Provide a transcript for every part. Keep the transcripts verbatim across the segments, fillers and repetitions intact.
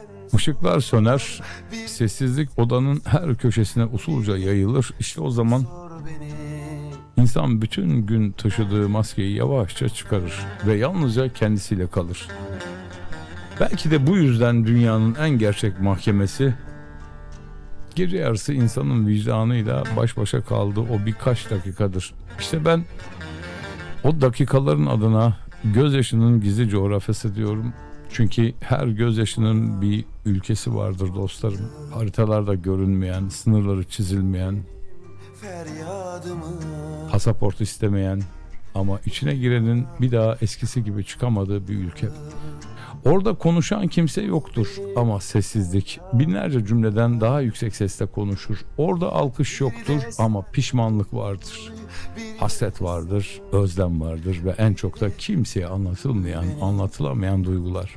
Işıklar söner, sessizlik odanın her köşesine usulca yayılır. İşte o zaman insan bütün gün taşıdığı maskeyi yavaşça çıkarır ve yalnızca kendisiyle kalır. Belki de bu yüzden dünyanın en gerçek mahkemesi, gece yarısı insanın vicdanıyla baş başa kaldığı o birkaç dakikadır. İşte ben o dakikaların adına gözyaşının gizli coğrafyası diyorum. Çünkü her gözyaşının bir ülkesi vardır dostlarım. Haritalarda görünmeyen, sınırları çizilmeyen, pasaport istemeyen ama içine girenin bir daha eskisi gibi çıkamadığı bir ülke. Orada konuşan kimse yoktur ama sessizlik binlerce cümleden daha yüksek sesle konuşur. Orada alkış yoktur ama pişmanlık vardır. Hasret vardır, özlem vardır ve en çok da kimseye anlatılmayan, anlatılamayan duygular.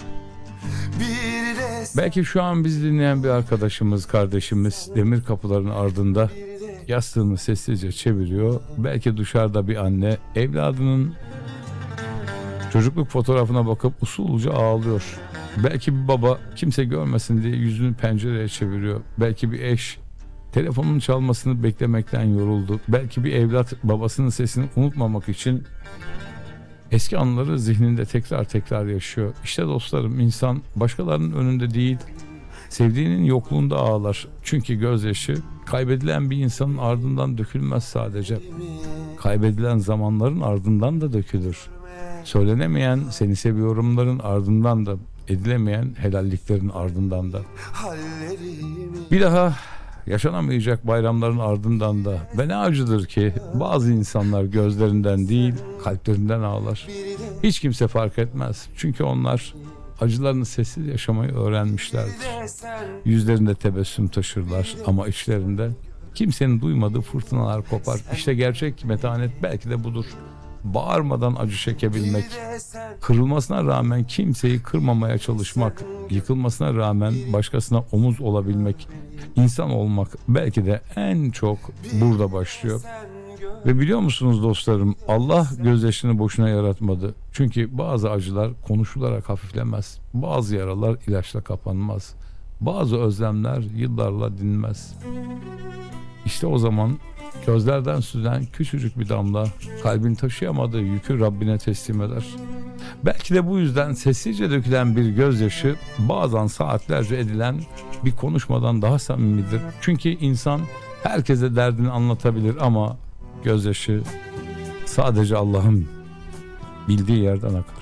Belki şu an bizi dinleyen bir arkadaşımız, kardeşimiz demir kapıların ardında yastığını sessizce çeviriyor. Belki dışarıda bir anne evladının çocukluk fotoğrafına bakıp usulca ağlıyor. Belki bir baba kimse görmesin diye yüzünü pencereye çeviriyor. Belki bir eş telefonun çalmasını beklemekten yoruldu. Belki bir evlat babasının sesini unutmamak için eski anıları zihninde tekrar tekrar yaşıyor. İşte dostlarım, insan başkalarının önünde değil, sevdiğinin yokluğunda ağlar. Çünkü gözyaşı kaybedilen bir insanın ardından dökülmez sadece. Kaybedilen zamanların ardından da dökülür. Söylenemeyen seni seviyorumların ardından da, edilemeyen helalliklerin ardından da. Bir daha yaşanamayacak bayramların ardından da. Ve ne acıdır ki bazı insanlar gözlerinden değil kalplerinden ağlar. Hiç kimse fark etmez. Çünkü onlar acılarını sessiz yaşamayı öğrenmişlerdir. Yüzlerinde tebessüm taşırlar ama içlerinde kimsenin duymadığı fırtınalar kopar. İşte gerçek metanet belki de budur. Bağırmadan acı çekebilmek, kırılmasına rağmen kimseyi kırmamaya çalışmak, yıkılmasına rağmen başkasına omuz olabilmek, insan olmak belki de en çok burada başlıyor. Ve biliyor musunuz dostlarım, Allah gözyaşını boşuna yaratmadı. Çünkü bazı acılar konuşularak hafiflemez, bazı yaralar ilaçla kapanmaz, bazı özlemler yıllarla dinmez. İşte o zaman gözlerden süzen küçücük bir damla kalbin taşıyamadığı yükü Rabbine teslim eder. Belki de bu yüzden sessizce dökülen bir gözyaşı bazen saatlerce edilen bir konuşmadan daha samimidir. Çünkü insan herkese derdini anlatabilir ama gözyaşı sadece Allah'ın bildiği yerden akar.